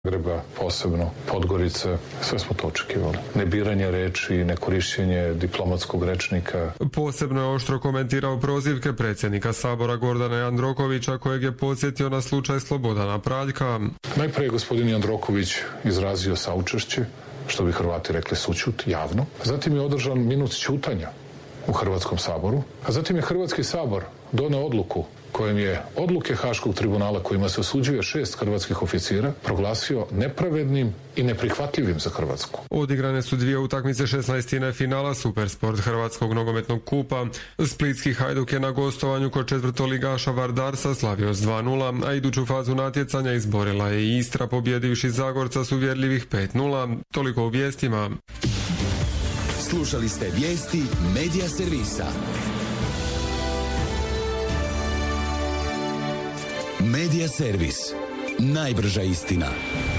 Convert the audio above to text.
Zagreba, posebno Podgorice, sve smo to očekivali. Nebiranje reči, nekorišćenje diplomatskog rečnika. Posebno je oštro komentirao prozivke predsjednika Sabora Gordana Jandrokovića, kojeg je podsjetio na slučaj Slobodana Praljka. Najprije je gospodin Jandroković izrazio saučešće, što bi Hrvati rekli sućut, javno. Zatim je održan minut ćutanja u Hrvatskom saboru, a zatim je Hrvatski sabor doneo odluku kojim je odluke Haškog tribunala kojima se osuđuje 6 hrvatskih oficira proglasio nepravednim i neprihvatljivim za Hrvatsku. Odigrane su 2 utakmice 16. finala Supersport Hrvatskog nogometnog kupa. Splitski Hajduk je na gostovanju kod četvrtoligaša Vardarsa slavio s 2:0, a iduću fazu natjecanja izborila je i Istra, pobjedivši Zagorca s uvjerljivih 5:0. Toliko u vijestima. Slušali ste vijesti Medija servisa. Medija servis. Najbrža istina.